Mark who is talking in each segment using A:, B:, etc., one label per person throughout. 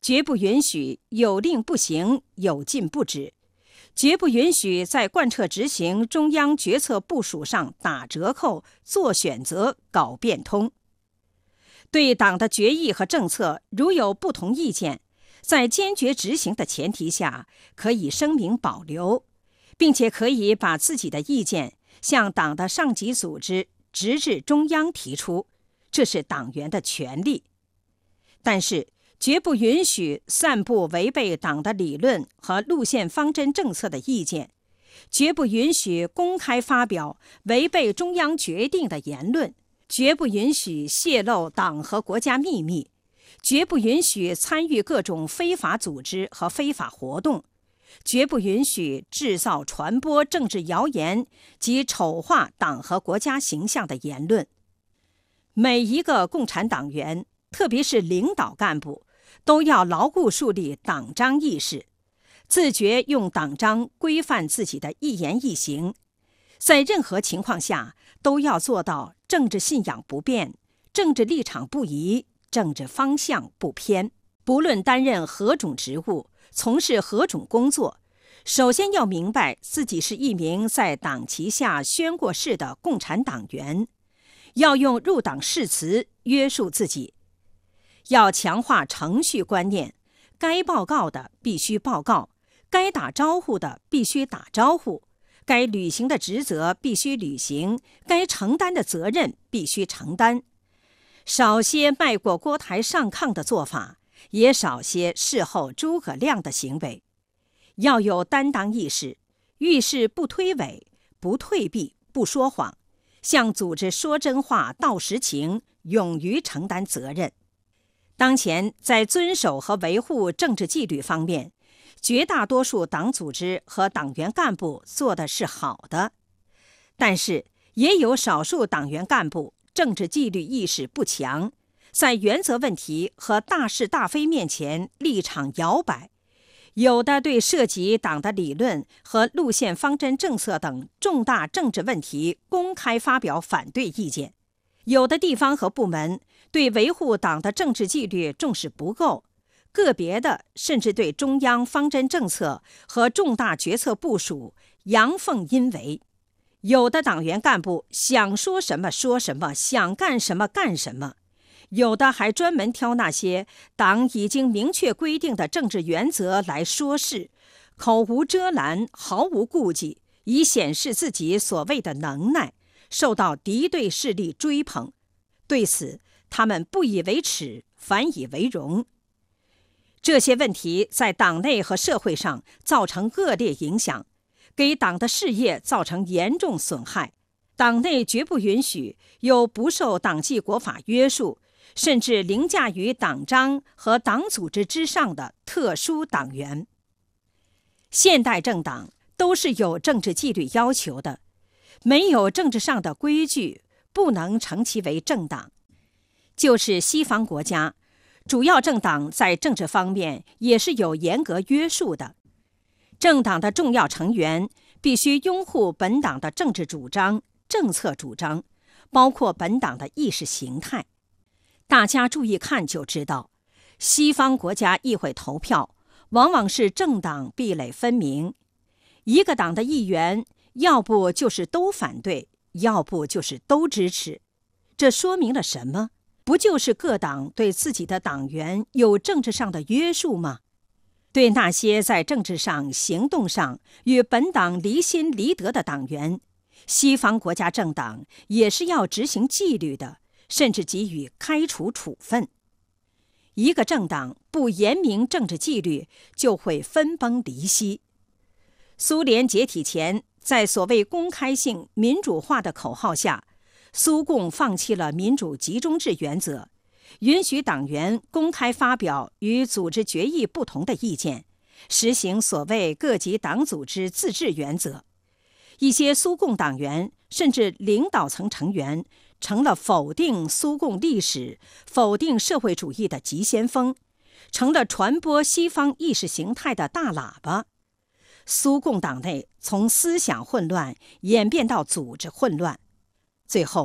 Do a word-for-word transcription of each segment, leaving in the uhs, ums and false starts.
A: 绝不允许有令不行、有禁不止，绝不允许在贯彻执行中央决策部署上打折扣、做选择、搞变通。对党的决议和政策如有不同意见，在坚决执行的前提下，可以声明保留，并且可以把自己的意见向党的上级组织直至中央提出，这是党员的权利。但是绝不允许散布违背党的理论和路线方针政策的意见，绝不允许公开发表违背中央决定的言论，绝不允许泄露党和国家秘密，绝不允许参与各种非法组织和非法活动，绝不允许制造、传播政治谣言及丑化党和国家形象的言论。每一个共产党员，特别是领导干部，都要牢固树立党章意识，自觉用党章规范自己的一言一行，在任何情况下都要做到政治信仰不变，政治立场不移，政治方向不偏。不论担任何种职务，从事何种工作，首先要明白自己是一名在党旗下宣过誓的共产党员，要用入党誓词约束自己，要强化程序观念，该报告的必须报告，该打招呼的必须打招呼，该履行的职责必须履行，该承担的责任必须承担。少些迈过锅台上炕的做法，也少些事后诸葛亮的行为。要有担当意识，遇事不推诿，不退避，不说谎，向组织说真话、道实情，勇于承担责任。当前在遵守和维护政治纪律方面，绝大多数党组织和党员干部做的是好的，但是也有少数党员干部政治纪律意识不强，在原则问题和大是大非面前立场摇摆，有的对涉及党的理论和路线方针政策等重大政治问题公开发表反对意见，有的地方和部门对维护党的政治纪律重视不够，个别的甚至对中央方针政策和重大决策部署阳奉阴违。有的党员干部想说什么说什么，想干什么干什么，有的还专门挑那些党已经明确规定的政治原则来说事，口无遮拦，毫无顾忌，以显示自己所谓的能耐，受到敌对势力追捧。对此，他们不以为耻，反以为荣。这些问题在党内和社会上造成恶劣影响，给党的事业造成严重损害。党内绝不允许有不受党纪国法约束，甚至凌驾于党章和党组织之上的特殊党员。现代政党都是有政治纪律要求的，没有政治上的规矩，不能称其为政党。就是西方国家，主要政党在政治方面也是有严格约束的。政党的重要成员必须拥护本党的政治主张、政策主张，包括本党的意识形态。大家注意看就知道，西方国家议会投票往往是政党壁垒分明，一个党的议员要不就是都反对，要不就是都支持。这说明了什么？不就是各党对自己的党员有政治上的约束吗？对那些在政治上、行动上与本党离心离德的党员，西方国家政党也是要执行纪律的，甚至给予开除处分。一个政党不严明政治纪律，就会分崩离析。苏联解体前，在所谓公开性民主化的口号下，苏共放弃了民主集中制原则，允许党员公开发表与组织决议不同的意见，实行所谓各级党组织自治原则。一些苏共党员甚至领导层成员成了否定苏共历史、否定社会主义的急先锋，成了传播西方意识形态的大喇叭。苏共党内从思想混乱演变到组织混乱，最后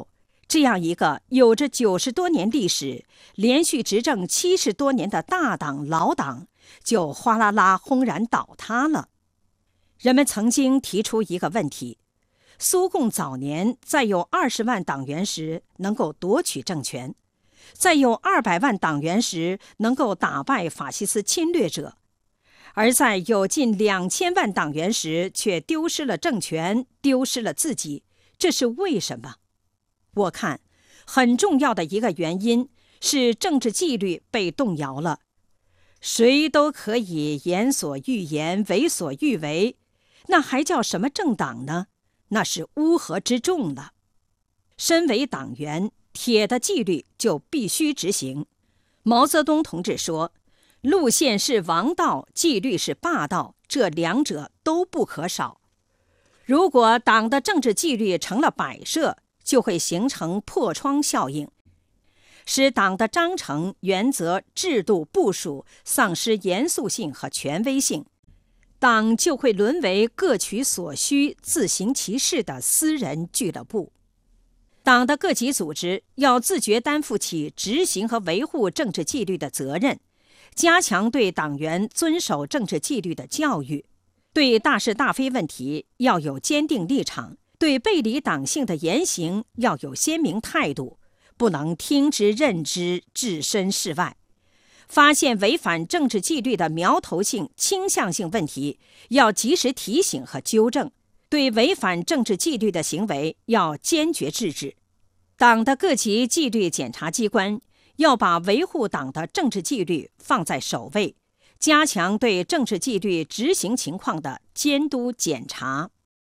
A: 这样一个有着九十多年历史、连续执政七十多年的大党老党，就哗啦啦轰然倒塌了。人们曾经提出一个问题：苏共早年在有二十万党员时能够夺取政权，在有二百万党员时能够打败法西斯侵略者，而在有近两千万党员时却丢失了政权，丢失了自己，这是为什么？我看，很重要的一个原因是政治纪律被动摇了。谁都可以言所欲言，为所欲为，那还叫什么政党呢？那是乌合之众了。身为党员，铁的纪律就必须执行。毛泽东同志说，路线是王道，纪律是霸道，这两者都不可少。如果党的政治纪律成了摆设，就会形成破窗效应，使党的章程、原则、制度、部署丧失严肃性和权威性，党就会沦为各取所需、自行其事的私人俱乐部。党的各级组织要自觉担负起执行和维护政治纪律的责任，加强对党员遵守政治纪律的教育，对大是大非问题要有坚定立场，对背离党性的言行要有鲜明态度，不能听之任之，置身事外。发现违反政治纪律的苗头性、倾向性问题，要及时提醒和纠正，对违反政治纪律的行为要坚决制止。党的各级纪律检查机关要把维护党的政治纪律放在首位，加强对政治纪律执行情况的监督检查。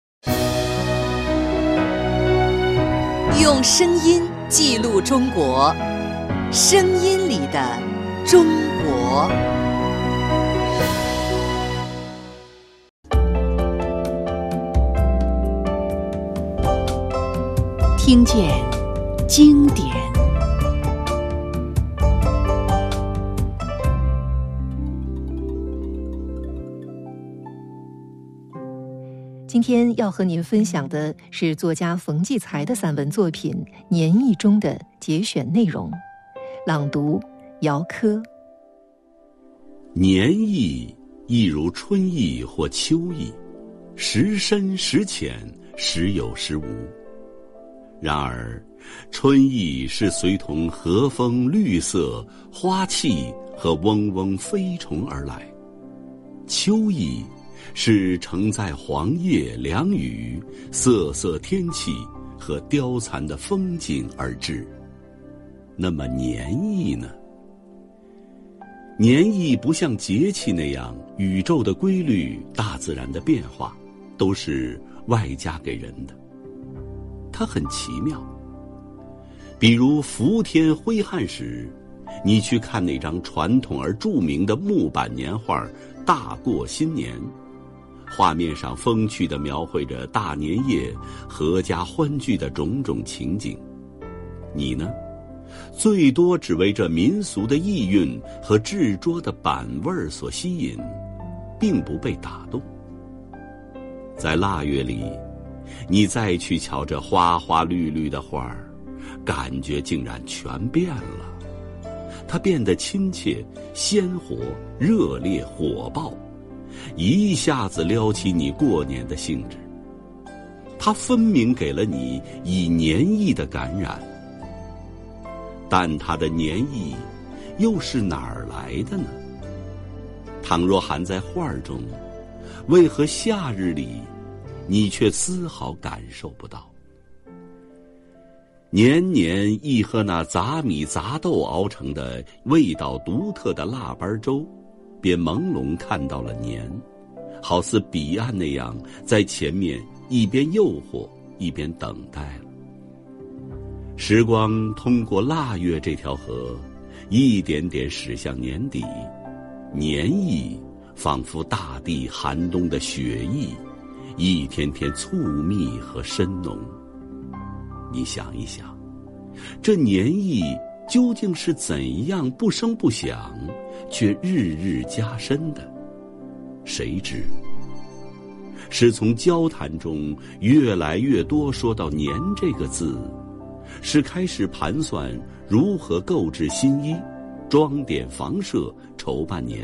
B: 用声音记录中国，声音里的中国。听见经典。
C: 今天要和您分享的是作家冯骥才的散文作品《年意》中的节选内容，朗读姚科。
D: 年意亦如春意或秋意，时深时浅，时有时无。然而春意是随同和风、绿色、花气和嗡嗡飞虫而来，秋意是承载黄叶、凉雨、瑟瑟天气和凋残的风景而至。那么年意呢？年意不像节气那样，宇宙的规律、大自然的变化都是外加给人的，它很奇妙。比如伏天挥汗时，你去看那张传统而著名的木板年画《大过新年》，画面上风趣地描绘着大年夜阖家欢聚的种种情景。你呢，最多只为这民俗的意蕴和制拙的板味儿所吸引，并不被打动。在腊月里，你再去瞧这花花绿绿的花儿，感觉竟然全变了。它变得亲切、鲜活、热烈、火爆，一下子撩起你过年的兴致。它分明给了你以年意的感染，但它的年意又是哪儿来的呢？倘若含在画中，为何夏日里你却丝毫感受不到？年年亦喝那杂米杂豆熬成的味道独特的腊八粥，便朦胧看到了年，好似彼岸那样，在前面一边诱惑一边等待了。时光通过腊月这条河，一点点驶向年底，年意仿佛大地寒冬的雪意，一天天促密和深浓。你想一想，这年意究竟是怎样不声不响，却日日加深的？谁知？是从交谈中越来越多说到年这个字， 是开始盘算如何购置新衣、装点房舍、筹办年